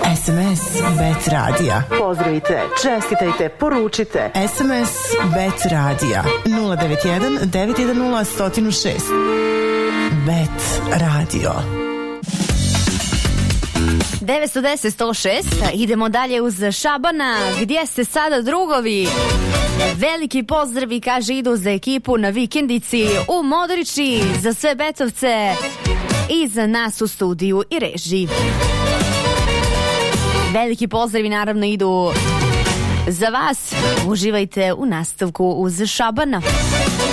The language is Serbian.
SMS Bet Radija. Pozdravite, čestitajte, poručite. SMS Bet Radija 091 910 106. Bet Radio. 910-106. Idemo dalje uz Šabana. Gdje ste sada, drugovi? Veliki pozdravi, kaže, idu za ekipu na vikendici u Modriči, za sve betovce i za nas u studiju i režiji. Veliki pozdravi naravno idu za vas. Uživajte u nastavku uz Šabana.